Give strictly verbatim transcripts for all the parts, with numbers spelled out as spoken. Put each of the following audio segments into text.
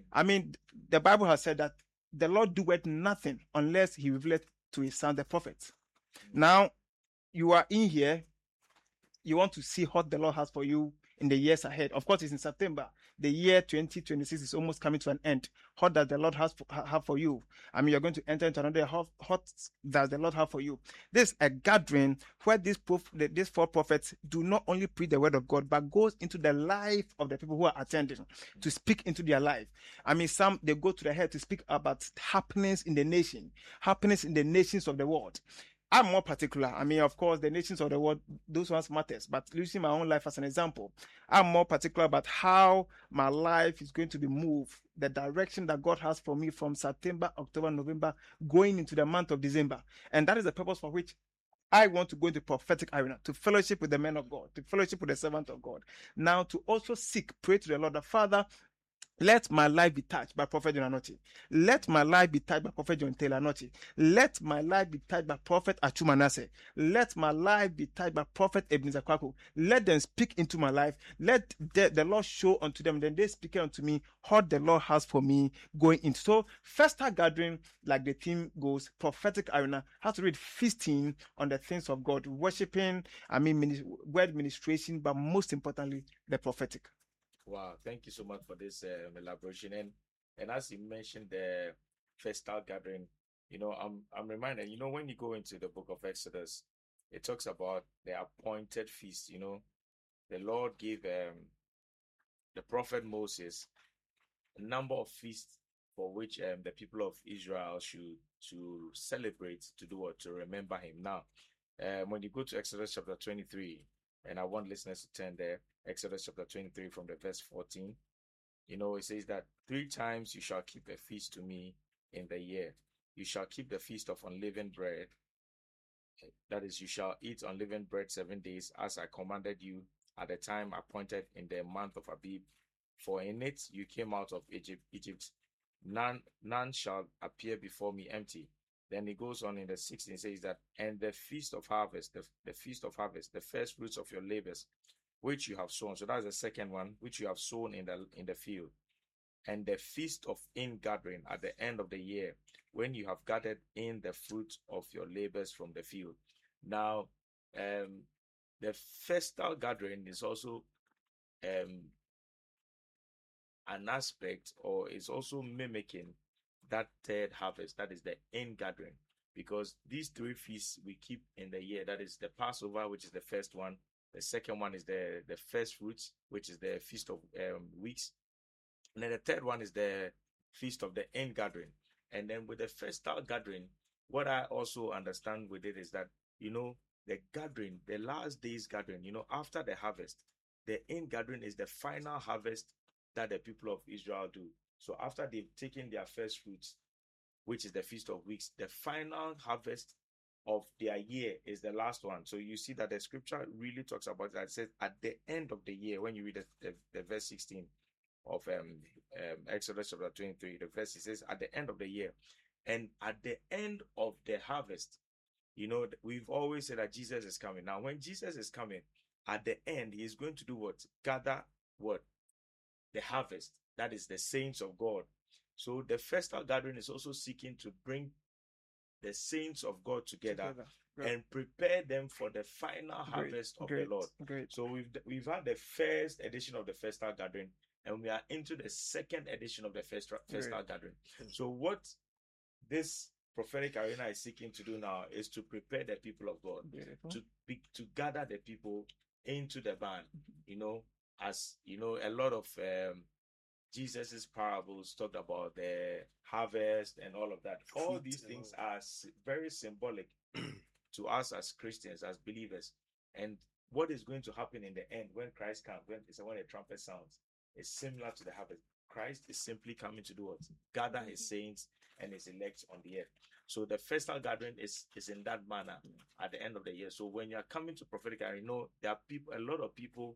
I mean, the Bible has said that the Lord doeth nothing unless he revealeth to his son, the prophets. Now, you are in here, you want to see what the Lord has for you in the years ahead. Of course, it's in September. The year twenty twenty-six is almost coming to an end. What does the Lord has for, have for you? I mean, you're going to enter into another. What, what does the Lord have for you? This is a gathering where these, prof, these four prophets do not only preach the word of God, but goes into the life of the people who are attending to speak into their life. I mean, some, they go to the head to speak about happenings in the nation, happenings in the nations of the world. I'm more particular. I mean, of course, the nations of the world, those ones matters. But using my own life as an example, I'm more particular about how my life is going to be moved, the direction that God has for me from September, October, November, going into the month of December. And that is the purpose for which I want to go into prophetic arena, to fellowship with the men of God, to fellowship with the servant of God. Now, to also seek, pray to the Lord, the Father, let my life be touched by Prophet John Anochi. Let my life be touched by Prophet John Taylor Anochi. Let my life be touched by Prophet Achumanase. Let my life be touched by Prophet Ebenezer Kwaku. Let them speak into my life. Let the, the Lord show unto them. Then they speak unto me what the Lord has for me going into. So, Festa gathering, like the theme goes, prophetic arena, has to read feasting on the things of God, worshiping, I mean, word ministration, but most importantly, the prophetic. Wow, thank you so much for this um, elaboration. And and as you mentioned the festal gathering, you know, I'm I'm reminded, you know, when you go into the book of Exodus, it talks about the appointed feast. You know, the Lord gave um the prophet Moses a number of feasts for which um the people of Israel should to celebrate, to do what, to remember him. Now, um, when you go to Exodus chapter twenty-three, and I want listeners to turn there, Exodus chapter twenty-three from the verse fourteen. You know, it says that three times you shall keep a feast to me in the year. You shall keep the feast of unleavened bread. That is, you shall eat unleavened bread seven days, as I commanded you at the time appointed in the month of Abib. For in it you came out of Egypt. Egypt. None, none shall appear before me empty. Then he goes on in the sixteenth, says that, and the feast of harvest, the, the feast of harvest, the first fruits of your labors, which you have sown. So that's the second one, which you have sown in the in the field. And the feast of ingathering at the end of the year, when you have gathered in the fruit of your labors from the field. Now, um, the festal gathering is also um, an aspect, or is also mimicking that third harvest, that is the ingathering, because these three feasts we keep in the year. That is the Passover, which is the first one. The second one is the the first fruits, which is the feast of um, weeks. And then the third one is the feast of the ingathering. And then with the festal gathering, what I also understand with it is that, you know, the gathering, the last day's gathering, you know, after the harvest, the ingathering is the final harvest that the people of Israel do. So after they've taken their first fruits, which is the Feast of Weeks, the final harvest of their year is the last one. So you see that the scripture really talks about that. It says at the end of the year, when you read the, the, the verse sixteen of um, um, Exodus chapter twenty-three, the verse, it says at the end of the year. And at the end of the harvest, you know, we've always said that Jesus is coming. Now, when Jesus is coming, at the end, he is going to do what? Gather what? The harvest. That is the saints of God. So the festal gathering is also seeking to bring the saints of God together, together. And prepare them for the final great, harvest of great, the Lord. Great. So we've we've had the first edition of the festal gathering, and we are into the second edition of the festal festal gathering. So what this prophetic arena is seeking to do now is to prepare the people of God, Beautiful. to be, to gather the people into the band. You know, as you know, a lot of um, Jesus's parables talked about the harvest and all of that. All these things are very symbolic to us as Christians, as believers. And what is going to happen in the end when Christ comes, when when the trumpet sounds, is similar to the harvest. Christ is simply coming to do what? Gather his saints and his elect on the earth. So the festal gathering is is in that manner at the end of the year. So when you are coming to prophetic, I know there are people, a lot of people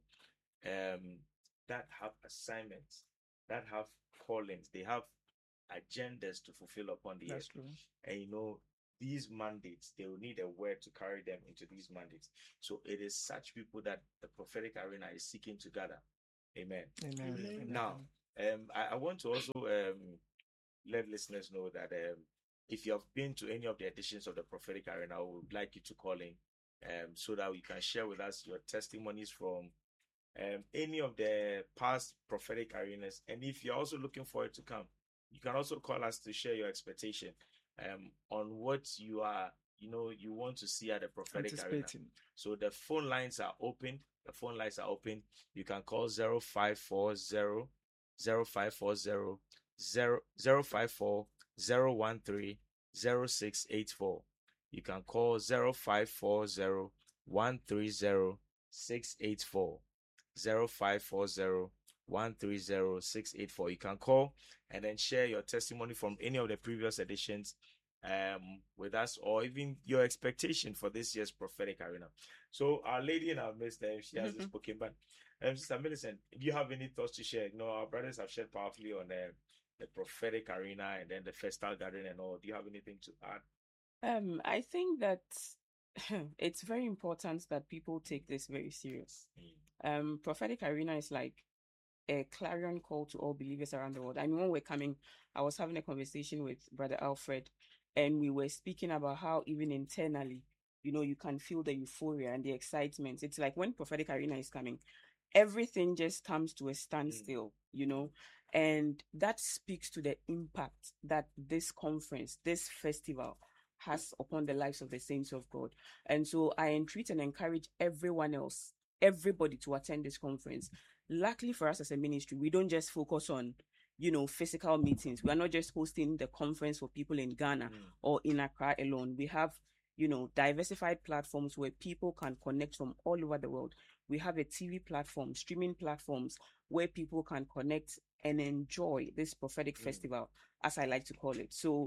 um, that have assignments, that have callings, they have agendas to fulfill upon the That's earth. True. And you know, these mandates, they will need a word to carry them into these mandates. So it is such people that the prophetic arena is seeking to gather. Amen. Amen. Amen. Now, Um, I, I want to also um let listeners know that um if you have been to any of the editions of the Prophetic Arena, I would like you to call in um so that you can share with us your testimonies from um any of the past prophetic arenas. And if you're also looking forward to come, you can also call us to share your expectation um on what you are you know you want to see at the prophetic arena. Anticipating. So the phone lines are open. The phone lines are open. You can call zero five four zero zero five four zero zero zero five four zero one three zero six eight four. You can call zero five four zero one three zero six eight four. zero five four zero one three zero six eight four. You can call and then share your testimony from any of the previous editions um with us, or even your expectation for this year's prophetic arena. So our lady in our midst, um, she hasn't Mhm. spoken, but um, Sister Millicent, do you have any thoughts to share? You know, our brothers have shared powerfully on uh, the prophetic arena and then the festal gathering and all. Do you have anything to add? Um, I think that it's very important that people take this very serious. Mm. Um, prophetic arena is like a clarion call to all believers around the world. I mean, when we're coming, I was having a conversation with Brother Alfred, and we were speaking about how even internally, you know, you can feel the euphoria and the excitement. It's like when prophetic arena is coming, everything just comes to a standstill, you know, and that speaks to the impact that this conference, this festival has upon the lives of the saints of God. And so I entreat and encourage everyone else, everybody to attend this conference. Luckily for us as a ministry, we don't just focus on, you know, physical meetings. We are not just hosting the conference for people in Ghana Mm. or in Accra alone. We have, you know, diversified platforms where people can connect from all over the world. We have a T V platform, streaming platforms where people can connect and enjoy this prophetic Mm. festival, as I like to call it. So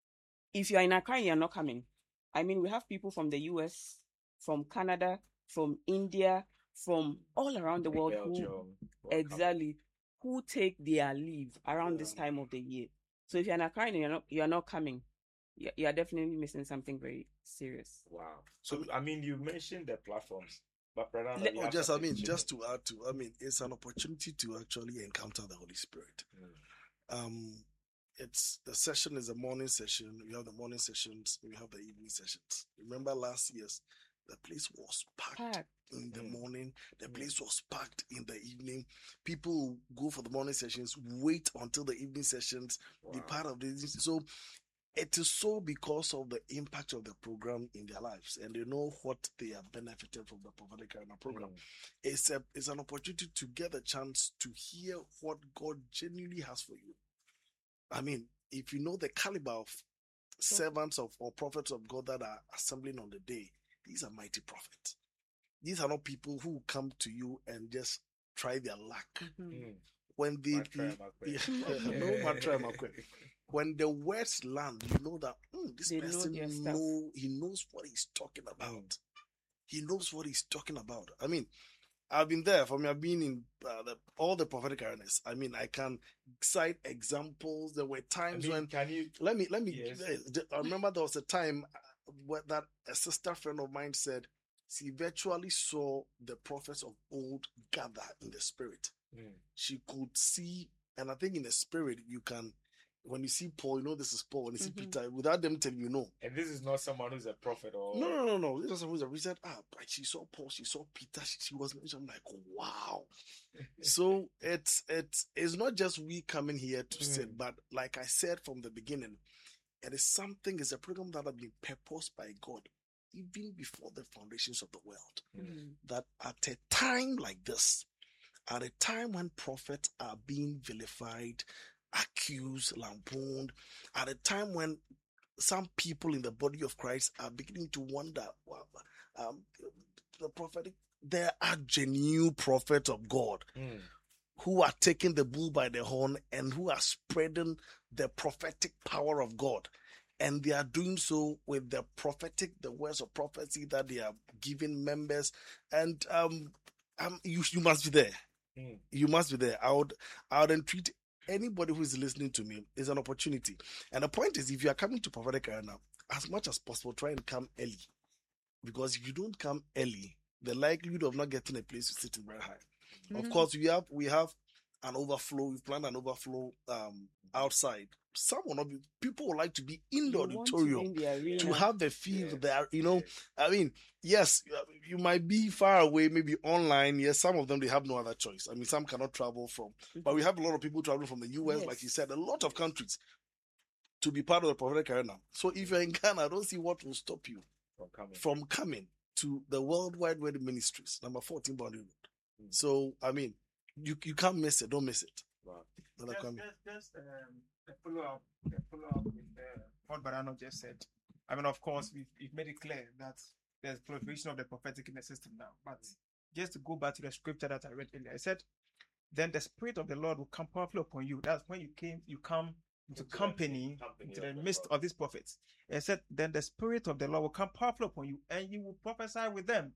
if you're in Accra and you're not coming, I mean, we have people from the U S, from Canada, from India, from all around the world who Belgium, who are coming. exactly who take their leave around this time of the year. So if you're in Accra and you're not you're not coming, you're, you're definitely missing something very serious. Wow. So I mean, you mentioned the platforms, but Brother, Le- you Oh, have just I something mean, to just share. to add to, I mean, it's an opportunity to actually encounter the Holy Spirit. Mm. Um, it's the session is a morning session. We have the morning sessions. We have the evening sessions. Remember last year's, the place was packed Packed. in the Mm. morning. The Mm. place was packed in the evening. People who go for the morning sessions, wait until the evening sessions, be Wow. part of the. So it is so because of the impact of the program in their lives, and they know what they have benefited from the prophetic arena program. Mm. It's a it's an opportunity to get a chance to hear what God genuinely has for you. I mean, if you know the caliber of servants of or prophets of God that are assembling on the day, these are mighty prophets. These are not people who come to you and just try their luck. Mhm. Mm. When they, Matra, Matra. no matra, makwe. When the words land, you know that mm, this They know person their stuff. know he knows what he's talking about. Mm. He knows what he's talking about. I mean, I've been there. For me, I've been in uh, the, all the prophetic arenas. I mean, I can cite examples. There were I times mean, when can you? let me let me. Yes. I remember there was a time uh, where that a sister friend of mine said she virtually saw the prophets of old gather in the spirit. Mm. She could see, and I think in the spirit you can. When you see Paul, you know this is Paul. When you see Mhm. Peter, without them telling you, no. And this is not someone who's a prophet or No, no, no, no. This was who's a said, ah, but she saw Paul, she saw Peter, she, she was I'm like, wow. So it's it's it's not just we coming here to Mm. sit, but like I said from the beginning, it is something, it's a program that has been purposed by God even before the foundations of the world. Mhm. That at a time like this, at a time when prophets are being vilified, accused, lampooned, at a time when some people in the body of Christ are beginning to wonder, well, um, the prophetic, there are genuine prophets of God Mm. who are taking the bull by the horn and who are spreading the prophetic power of God. And they are doing so with the prophetic, the words of prophecy that they are giving members. And um, um you, you must be there. Mm. You must be there. I would, I would entreat anybody who is listening to me. Is an opportunity. And the point is, if you are coming to prophetic arena, as much as possible, try and come early. Because if you don't come early, the likelihood of not getting a place to sit is very high. Of Mhm. course, we have we have an overflow. We've planned an overflow um, outside. Some will not be. People would like to be in the You want to be auditorium in the arena. to have the feel Yes, there. You know, yes. I mean, yes, uh, you might be far away, maybe online. Yes, some of them they have no other choice. I mean, some cannot travel from, but we have a lot of people traveling from the U S, Yes. like you said, a lot of countries to be part of the prophetic arena. So if you're in Ghana, I don't see what will stop you From coming. from coming to the Worldwide Wedding Ministries, number fourteen Boundary Road. Mm. So I mean, you you can't miss it. Don't miss it. Wow. Another Just, comment. just, just um, a follow up, a follow up with uh, what Barano just said. I mean, of course, we've, we've made it clear that there's proliferation of the prophetic in the system now. But just to go back to the scripture that I read earlier, I said, "Then the Spirit of the Lord will come powerfully upon you." That's when you came, you come into Into the company, company into of the the midst prophet. of these prophets. I said, "Then the Spirit of the Lord will come powerfully upon you, and you will prophesy with them."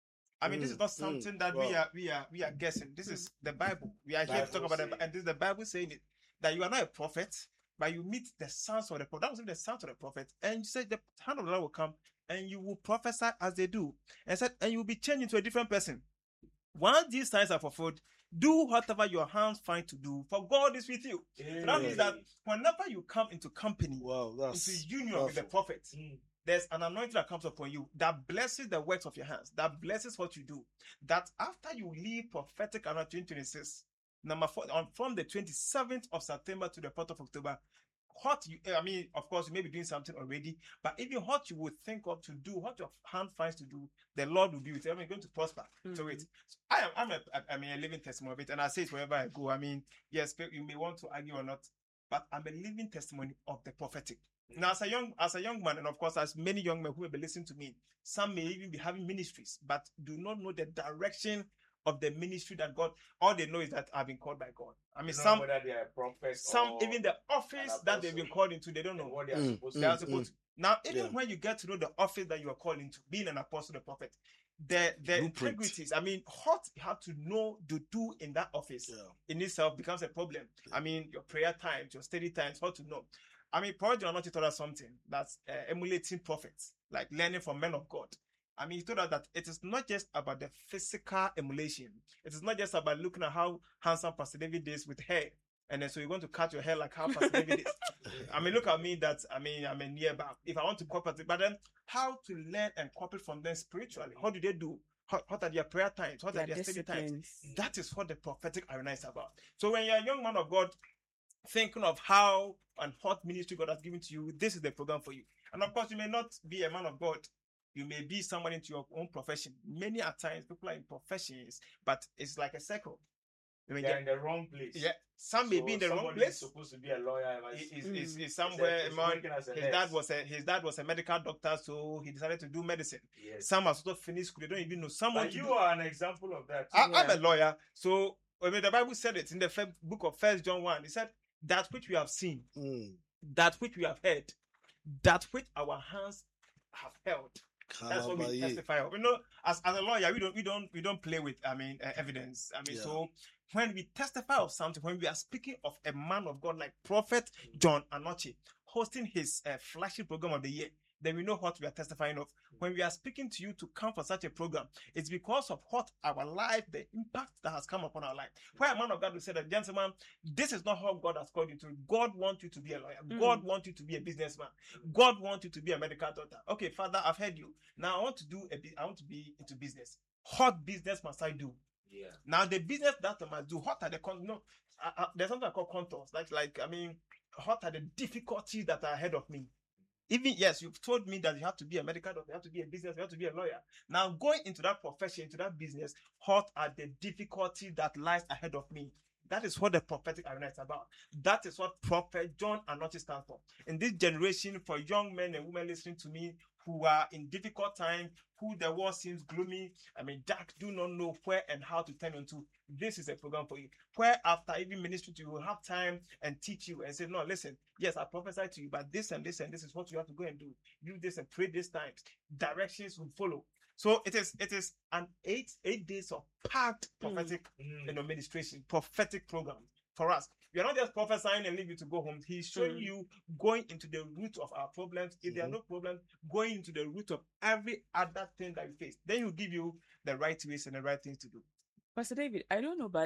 I mean, this is Mm, not mm, something that we wow. are we are we are guessing. This is the Bible. We are here to talk Bible about saying. it, and this is the Bible saying it, that you are not a prophet, but you meet the sons of the prophet. That was the sons of the prophet, and you said the hand of the Lord will come, and you will prophesy as they do. And said, and you will be changed into a different person. Once these signs are fulfilled, do whatever your hands find to do, for God is with you. So that means that whenever you come into company, Wow, into that's union with the powerful. prophet, Mm. there's an anointing that comes upon you that blesses the works of your hands, that blesses what you do. That after you leave prophetic around twenty twenty-six, number four, on from the twenty-seventh of September to the fourth of October, what you, I mean, of course, you may be doing something already, but even what you would think of to do, what your hand finds to do, the Lord will be with you. I mean, going to prosper to Mhm. it. So I am, I'm a, I mean, a living testimony of it, and I say it wherever I go. I mean, yes, you may want to argue or not, but I'm a living testimony of the prophetic. Now, as a young, as a young man, and of course, as many young men who will be listening to me, some may even be having ministries, but do not know the direction of the ministry that God. All they know is that I've been called by God. I mean, You know some, whether they are prophets some or even the office that they've been apostle. called into, they don't and know. what they are Mm, supposed They to are mm, do. supposed to. Now, even Yeah. when you get to know the office that you are called into, being an apostle, the prophet, the the Blueprint. integrities. I mean, what you have to know to do in that office Yeah. in itself becomes a problem. I mean, your prayer times, your study times, how to know. I mean, Paul John not taught us something that's uh, emulating prophets, like learning from men of God. I mean, he told us that it is not just about the physical emulation. It is not just about looking at how handsome Pastor David is with hair, and then so you're going to cut your hair like how Pastor David is. I mean, look at me. That I mean, I'm a nearby. If I want to copy, but then how to learn and copy from them spiritually? How do they do? How, what are their prayer times? What are Their their study times? disciplines. That is what the prophetic arena is about. So when you're a young man of God, thinking of how and what ministry God has given to you, this is the program for you. And of course, you may not be a man of God. You may be someone into your own profession. Many a times, people are in professions, but it's like a circle. I mean, They are yeah, in the wrong place. yeah, some may So be in the wrong somebody place. is supposed to be a lawyer. but Is he's- is is Mm. is somewhere he's man, working as a his nurse. dad was a his dad was a medical doctor, so he decided to do medicine. Yes. Some have sort of finished school, they don't even know someone But to you do. are an example of that. I, I'm Yeah. a lawyer, so I mean the Bible said it in the fir- book of First John one. It said that which we have seen, Mm. that which we have heard, that which our hands have held. That's what we Kalabaye. testify of. You know, as, as a lawyer, we don't we don't we don't play with I mean uh, evidence. I mean, Yeah. so when we testify of something, when we are speaking of a man of God like Prophet John Anochi hosting his uh, flagship program of the year, then we know what we are testifying of. When we are speaking to you to come for such a program, it's because of what our life, the impact that has come upon our life. Where a man of God will say that, gentlemen, this is not how God has called you to. God wants you to be a lawyer. Mm. God wants you to be a businessman. God wants you to be a medical doctor. Okay, Father, I've heard you. Now I want to do a bit. I want to be into business. What business must I do? Yeah. Now the business that I must do. What are the con? No, uh, uh, there's something I call contours. Like, like I mean, what are the difficulties that are ahead of me? Even yes, you've told me that you have to be a medical doctor, you have to be a business, you have to be a lawyer. Now going into that profession, into that business, what are the difficulties that lies ahead of me? That is what the prophetic arena is about. That is what Prophet John Anochi stands for. In this generation, for young men and women listening to me who are in difficult times, who the world seems gloomy, I mean, dark, do not know where and how to turn into, this is a program for you. Where after even ministry to you, will have time and teach you and say, no, listen, yes, I prophesy to you, but this and this and this is what you have to go and do. Do this and pray this times. Directions will follow. So it is it is an eight eight days of packed prophetic Mm. you know, administration, prophetic program for us. We are not just prophesying and leave you to go home. He's showing Mm. you going into the root of our problems. If there are Mhm. no problems, going into the root of every other thing that we face. Then he'll give you the right ways and the right things to do. Pastor David, I don't know, but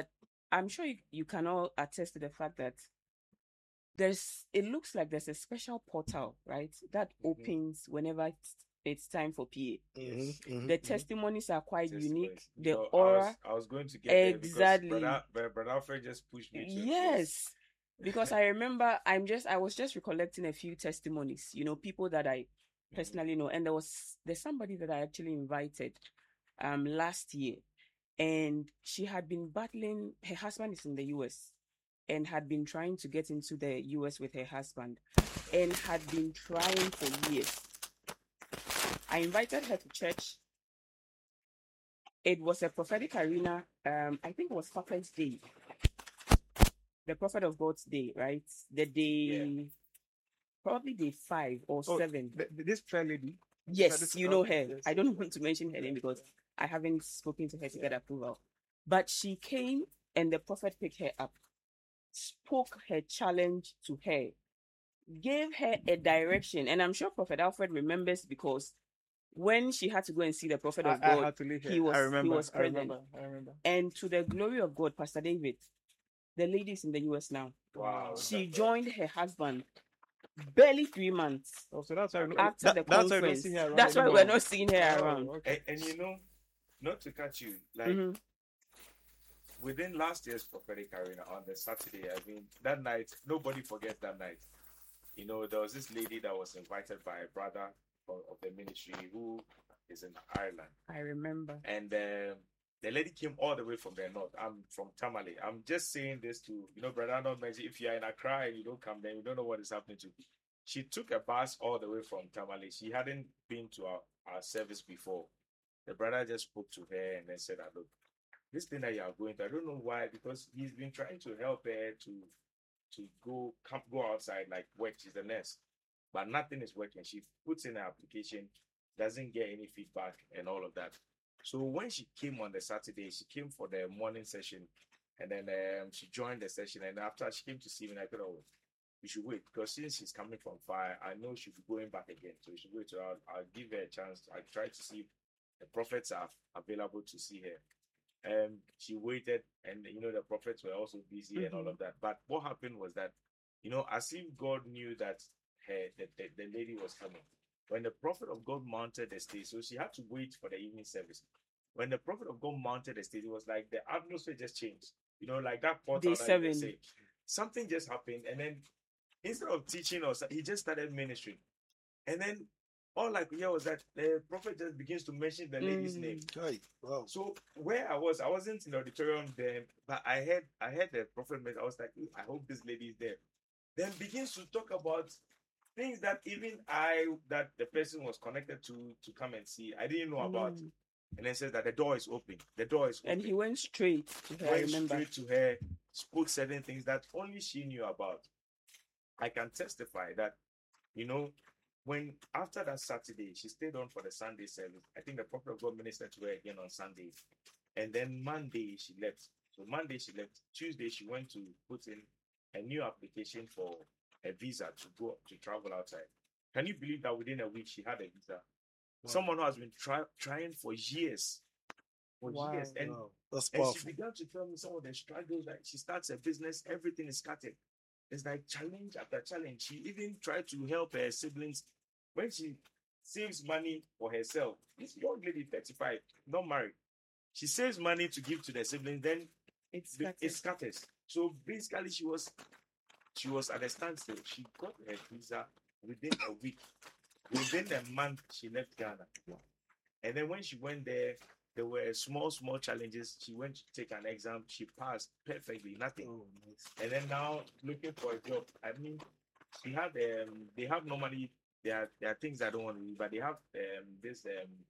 I'm sure you, you can all attest to the fact that there's it looks like there's a special portal, right, that Mhm. opens whenever it's, it's time for P A. Mhm, mhm, The mhm. testimonies are quite unique. Testimonies. The So I was, aura, I was going to get there exactly. because brother, brother, brother Alfred just pushed me to a place. Yes, because I remember I'm just I was just recollecting a few testimonies, you know, people that I Mhm. personally know, and there was there's somebody that I actually invited um last year, and she had been battling. Her husband is in the U S and had been trying to get into the U S with her husband, and had been trying for years. I invited her to church. It was a prophetic arena. Um, I think it was Prophet's Day, the Prophet of God's Day, right? The day, probably day five or Oh, seven. th- th- this fair lady. Yes, this- you know okay, her. yes, I yes, don't yes. want to mention her name because I haven't spoken to her to get approval. But she came and the prophet picked her up, spoke her challenge to her, gave her a direction. And I'm sure Prophet Alfred remembers because when she had to go and see the prophet I, of I God, had to leave here. he was I remember. he was I present. remember. I remember. And to the glory of God, Pastor David, the lady is in the U S now. Wow. She joined her husband barely three months Oh, so that's why. we- after that- the that's why we don't conference. see her around That's why we're anymore. not seeing her Oh, around. okay. And, and you know, not to cut you, like Mhm. within last year's prophetic arena on the Saturday, I mean, that night, nobody forgets that night. You know, there was this lady that was invited by a brother of, of the ministry who is in Ireland. I remember. And um, the lady came all the way from the north. I'm from Tamale. I'm just saying this to, you know, brother, don't mention if you're in Accra and you don't come there, you don't know what is happening to you. She took a bus all the way from Tamale. She hadn't been to our, our service before. The brother just spoke to her and then said, that, look, this thing that you are going to, I don't know why, because he's been trying to help her to to go come, go outside, like work. She's a nurse, but nothing is working. She puts in her application, doesn't get any feedback and all of that. So when she came on the Saturday, she came for the morning session, and then um, she joined the session. And after she came to see me, I thought, oh, we should wait because since she's coming from far, I know she'll be going back again. So we should wait. So I'll, I'll give her a chance. I try to see if the prophets are available to see her. Um, she waited, and you know the prophets were also busy mm-hmm. and all of that. But what happened was that, you know, as if God knew that her the, the, the lady was coming. When the prophet of God mounted the stage, so she had to wait for the evening service. When the prophet of God mounted the stage, it was like the atmosphere just changed. You know, like that portal that you say, something just happened, and then instead of teaching us, he just started ministering, and then. All I could hear was that the prophet just begins to mention the lady's mm. name. Right. Wow. So where I was, I wasn't in the auditorium then, but I heard I heard the prophet. I was like, I hope this lady is there. Then begins to talk about things that even I, that the person was connected to, to come and see, I didn't know about. Mm. And then says that the door is open. The door is open. And he went straight to her. Went I remember. straight to her, spoke certain things that only she knew about. I can testify that, you know, when after that Saturday, she stayed on for the Sunday service. I think the prophet of God ministered to her again on Sunday. And then Monday, she left. So Monday, she left. Tuesday, she went to put in a new application for a visa to go to travel outside. Can you believe that within a week, she had a visa? Wow. Someone who has been try, trying for years. For wow. years. And, wow. That's and powerful. she began to tell me some of the struggles. Like she starts a business, everything is scattered. It's like challenge after challenge. She even tried to help her siblings when she saves money for herself. This young lady, thirty-five, not married. She saves money to give to the siblings, then it scatters. it scatters. So basically, she was she was at a standstill. She got her visa within a week. Within a month, she left Ghana. And then when she went there, there were small, small challenges. She went to take an exam. She passed perfectly, nothing. Oh, nice. And then now looking for a job. I mean, she had um, they have normally there are there are things I don't want to read, but they have um this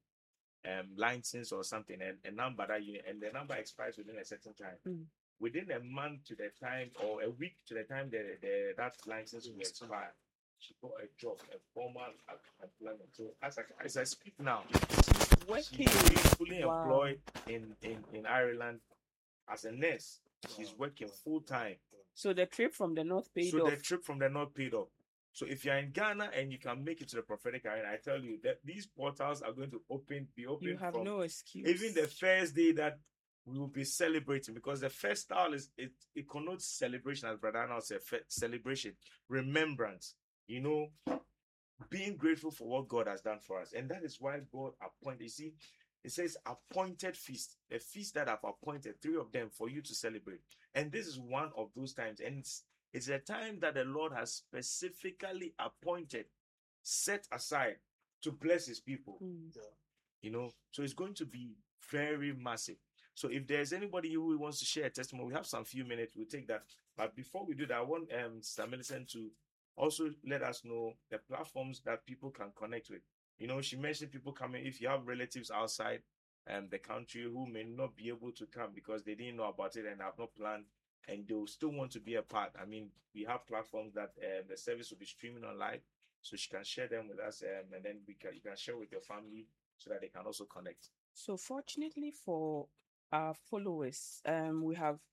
um um license or something and a number that you and the number expires within a certain time. Mm. Within a month to the time or a week to the time the, the that license will expire, she got a job, a formal employment. So as I as I speak now, working she's fully wow. employed in, in, in Ireland as a nurse. She's working full time. So the trip from the north paid so off. So the trip from the north paid off. So if you're in Ghana and you can make it to the prophetic arena, I tell you that these portals are going to open, be open. You have from no excuse. Even the first day that we will be celebrating, because the festival is it, it connotes celebration, as Brother Arnold said, fe- celebration, remembrance, you know, being grateful for what God has done for us. And that is why God appointed. You see, it says appointed feast, a feast that I've appointed, three of them for you to celebrate. And this is one of those times. And it's, it's a time that the Lord has specifically appointed, set aside to bless his people. Mm. You know, so it's going to be very massive. So if there's anybody who wants to share a testimony, we have some few minutes, we'll take that. But before we do that, I want um Sister Millicent to also let us know the platforms that people can connect with. You know, she mentioned people coming, if you have relatives outside um the country who may not be able to come because they didn't know about it and have not planned, and they'll still want to be a part. I mean, we have platforms that um, the service will be streaming online, so she can share them with us, um, and then we can you can share with your family so that they can also connect. So fortunately for our followers, um, we have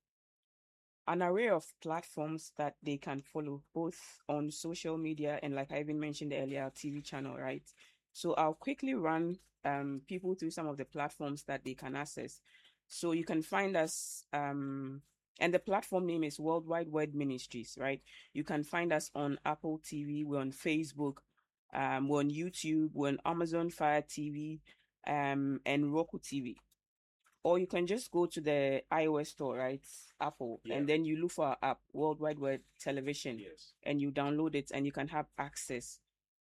an array of platforms that they can follow, both on social media and, like I even mentioned earlier, our T V channel, right? So I'll quickly run um, people through some of the platforms that they can access. So you can find us, um, and the platform name is Worldwide Word Ministries, right? You can find us on Apple T V, we're on Facebook, um, we're on YouTube, we're on Amazon Fire T V, um, and Roku T V. Or you can just go to the iOS store, right? Apple, Yeah. and then you look for our app, Worldwide Word Television, Yes. and you download it, and you can have access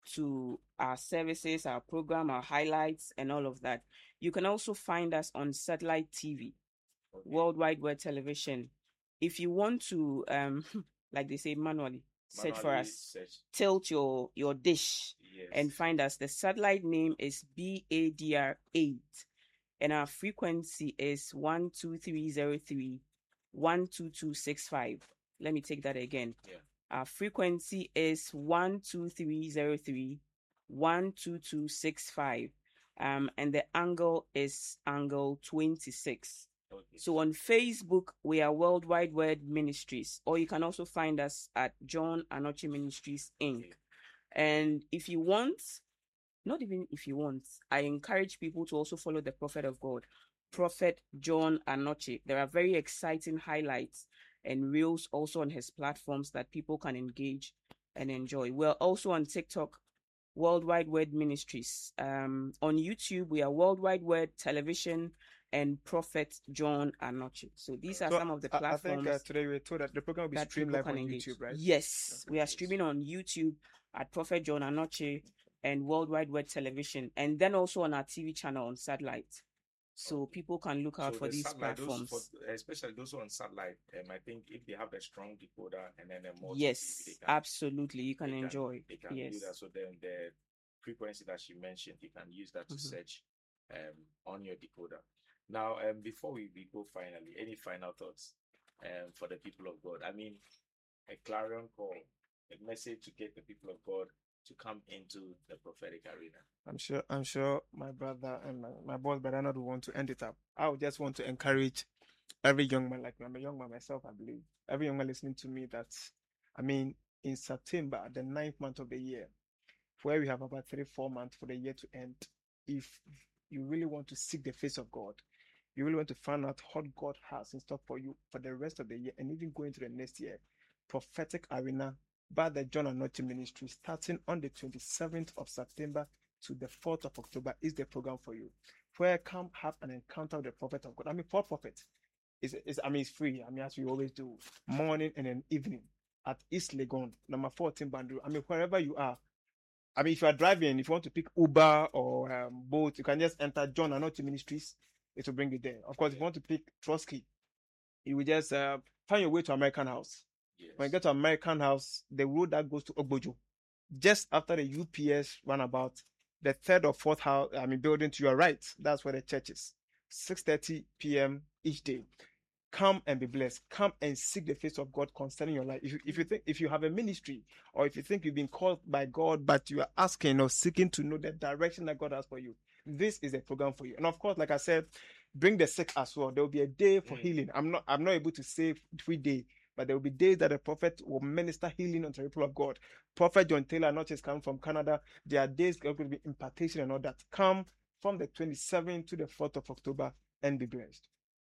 to our services, our program, our highlights, and all of that. You can also find us on satellite T V, Okay. Worldwide Word Television. If you want to, um, like they say, manually search for Manually us, search. tilt your your dish Yes. and find us. The satellite name is B A D R eight. And our frequency is one two three zero three one two two six five. Let me take that again. Yeah. Our frequency is one two three zero three one two two six five. Um, and the angle is angle twenty-six. Okay. So on Facebook, we are Worldwide Word Ministries, or you can also find us at John Anoche Ministries, Incorporated. Okay. And if you want, not even if you want, I encourage people to also follow the Prophet of God, Prophet John Anoche. There are very exciting highlights and reels also on his platforms that people can engage and enjoy. We're also on TikTok, Worldwide Word Ministries. Um, on YouTube, we are Worldwide Word Television and Prophet John Anoche. So these are So some of the I, I platforms think uh, today we were told that the program will be that streamed people live can on engage. YouTube, right? Yes, Okay. we are Yes. streaming on YouTube at Prophet John Anoche and Worldwide Word Television, and then also on our T V channel on satellite. So Okay. people can look out So for the these satellite, those platforms. for, especially those who are on satellite, um, I think if they have a strong decoder and then a multi Yes, T V, they can, absolutely. You can they enjoy. They can Yes. do that. So then the frequency that she mentioned, you can use that to Mhm. search um on your decoder. Now, um, before we, we go finally, any final thoughts um for the people of God? I mean, a clarion call, a message to get the people of God to come into the prophetic arena. I'm sure I'm sure my brother and my, my boss Bernard will want to end it up. I would just want to encourage every young man like me. I'm a young man myself, I believe. Every young man listening to me that I mean in September, the ninth month of the year, where we have about three, four months for the year to end, if you really want to seek the face of God, you really want to find out what God has in store for you for the rest of the year and even going to the next year, Prophetic Arena by the John Anoche Ministry, starting on the twenty-seventh of September to the fourth of October, is the program for you. Where come have an encounter with the prophet of God. I mean, for prophet, is is I mean, it's free. I mean, as we always do, morning and an evening at East Legon, number fourteen, Bandru. I mean, wherever you are. I mean, if you are driving, if you want to pick Uber or um, boat, you can just enter John Anoche Ministries. It will bring you there. Of course, if you want to pick Trotsky, you will just uh, find your way to American House. Yes. When you get to American House, the road that goes to Ogbojo, just after the U P S runabout, the third or fourth house, I mean, building to your right, that's where the church is. six thirty p.m. each day. Come and be blessed. Come and seek the face of God concerning your life. If you, if you think, if you have a ministry, or if you think you've been called by God, but you are asking or seeking to know the direction that God has for you, this is a program for you. And of course, like I said, bring the sick as well. There will be a day for Mm. healing. I'm not, I'm not able to say three days, but there will be days that the prophet will minister healing unto the people of God. Prophet John Taylor, not just coming from Canada. There are days going to be impartation and all that. Come from the twenty-seventh to the fourth of October and be blessed.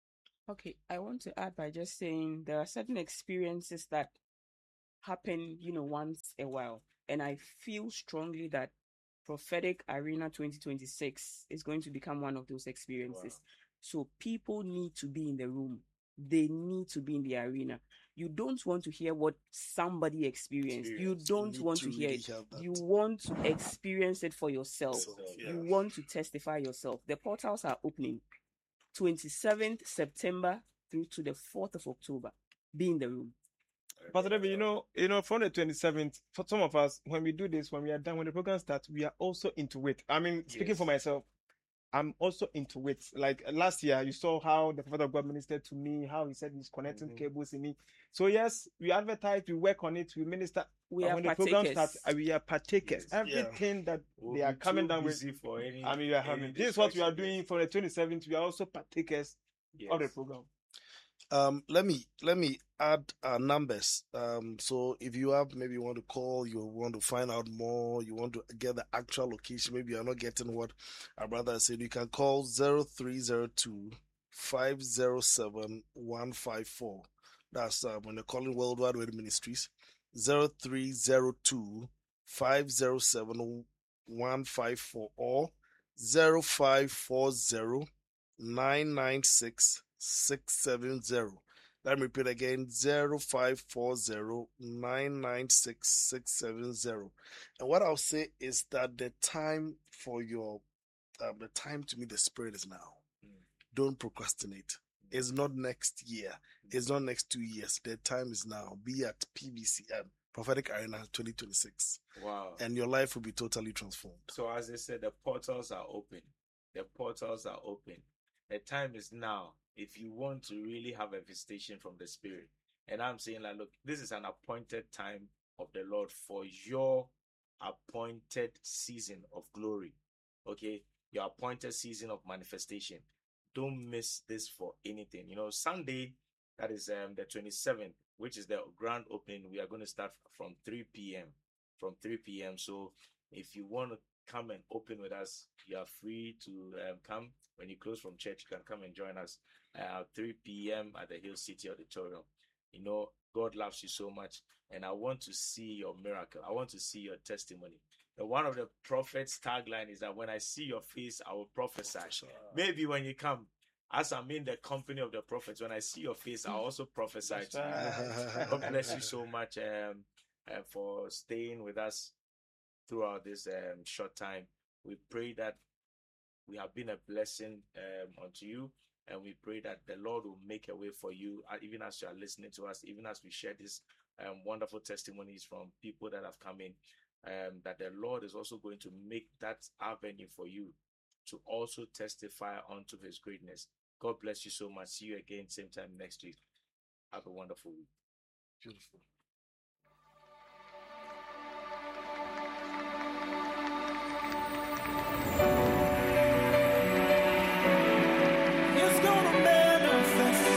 Okay, I want to add by just saying there are certain experiences that happen, you know, once a while. And I feel strongly that Prophetic Arena twenty twenty-six is going to become one of those experiences. Wow. So people need to be in the room. They need to be in the arena. You don't want to hear what somebody experienced. You Experience. don't need want to to hear really it. have that. You want to experience it for yourself. So, Yeah. You want to testify yourself. The portals are opening twenty-seventh September through to the fourth of October. Be in the room. Pastor David, you know, you know, from the twenty-seventh, for some of us, when we do this, when we are done, when the program starts, we are also into it. I mean, speaking for Yes. myself, I'm also into it. Like uh, last year, you saw how the Prophet of God ministered to me, how he said he's connecting Mhm. cables in me. So yes, we advertise, we work on it, we minister. We But are when the program partakers. starts, uh, we are partakers. Yes. Everything that We'll they are be coming too down with, busy for any, I mean, we are any having. This is what we are distraction. doing for the twenty-seventh. We are also partakers of the Yes. program. Um, let me let me add uh, numbers. Um, so if you have maybe you want to call, you want to find out more, you want to get the actual location, maybe you're not getting what our brother said, you can call zero three zero two, five zero seven, one five four. That's uh, when they're calling Worldwide Word Ministries. zero three zero two, five zero seven, one five four or zero five four zero, nine nine six, six seven zero. Let me repeat again, zero five four zero, nine nine six, six seven zero. And what I'll say is that the time for your, um, the time to meet the Spirit is now. Mm. Don't procrastinate. It's not next year. It's not next two years. The time is now. Be at P V C M, Prophetic Arena twenty twenty-six. Wow. And your life will be totally transformed. So as they said, the portals are open. The portals are open. The time is now. If you want to really have a visitation from the Spirit, and I'm saying like, look, this is an appointed time of the Lord for your appointed season of glory. Okay, your appointed season of manifestation. Don't miss this for anything. You know, Sunday, that is um the twenty-seventh, which is the grand opening. We are going to start from three p.m. From three p.m. So if you want to come and open with us, you are free to um, come. When you close from church, you can come and join us at three p.m. at the Hill City Auditorium. You know, God loves you so much, and I want to see your miracle. I want to see your testimony. And one of the prophet's tagline is that when I see your face, I will prophesy. Maybe when you come, as I'm in the company of the prophets, when I see your face, I'll also prophesy to you. God bless you so much um, uh, for staying with us throughout this um, short time. We pray that we have been a blessing um, unto you, and we pray that the Lord will make a way for you, uh, even as you are listening to us, even as we share these um, wonderful testimonies from people that have come in, um, that the Lord is also going to make that avenue for you to also testify unto his greatness. God bless you so much. See you again same time next week. Have a wonderful week. Beautiful. It's gonna manifest.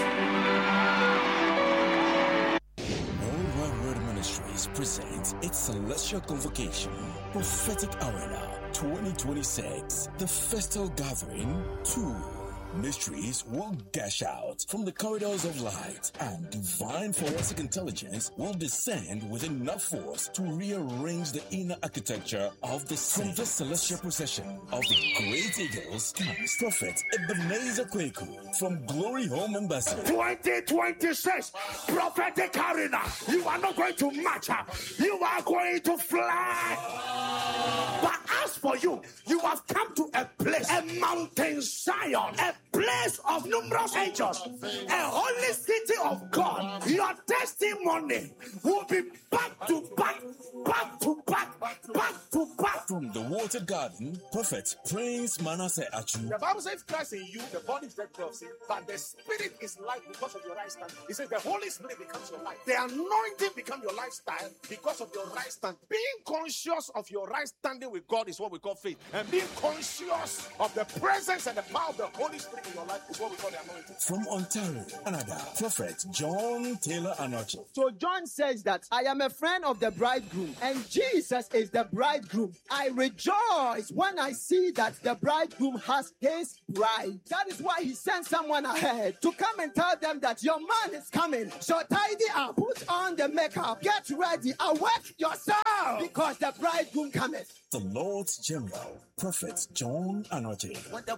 Worldwide Word Ministries presents its Celestial Convocation, Prophetic Arena twenty twenty-six, the Festal Gathering two. Mysteries will dash out from the corridors of light, and divine forensic intelligence will descend with enough force to rearrange the inner architecture of the saints. From the celestial procession of the great eagles comes Prophet Ebenezer Kweku from Glory Home Embassy. twenty twenty-six Prophetic Arena. You are not going to match up. You are going to fly. But as for you, you have come to a place, a mountain Zion, a place of numerous angels, a holy city of God. Your testimony will be back to back, back to back, back to back. From the watered garden, Prophet Prince Manasseh Achu. The Bible says Christ in you, the body is dead of sin, but the spirit is life because of your right stand. It says the Holy Spirit becomes your life. The anointing becomes your lifestyle because of your right stand. Being conscious of your right standing with God is what we call faith. And being conscious of the presence and the power of the Holy Spirit in your life is what we call the anointing. From Ontario, Canada, Prophet John Taylor Anoche. So John says that I am a friend of the bridegroom, and Jesus is the bridegroom. I I rejoice when I see that the bridegroom has his bride. That is why he sent someone ahead to come and tell them that your man is coming. So tidy up, put on the makeup, get ready, awake yourself, because the bridegroom cometh. The Lord's General, Prophet John Anoche. When the